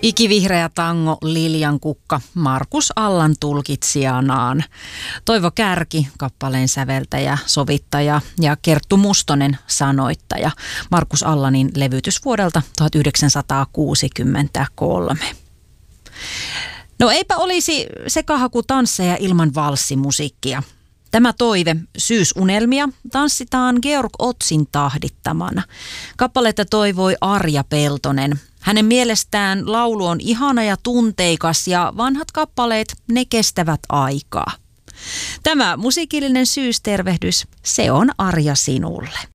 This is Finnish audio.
Ikivihreä tango Liljan kukka Markus Allan tulkitsijanaan. Toivo Kärki, kappaleen säveltäjä, sovittaja ja Kerttu Mustonen, sanoittaja. Markus Allanin levytys vuodelta 1963. No eipä olisi sekahakutansseja ilman valssimusiikkia. Tämä toive, Syysunelmia, tanssitaan Georg Ottsin tahdittamana. Kappaletta toivoi Arja Peltonen. Hänen mielestään laulu on ihana ja tunteikas ja vanhat kappaleet, ne kestävät aikaa. Tämä musiikillinen syystervehdys, se on Arja sinulle.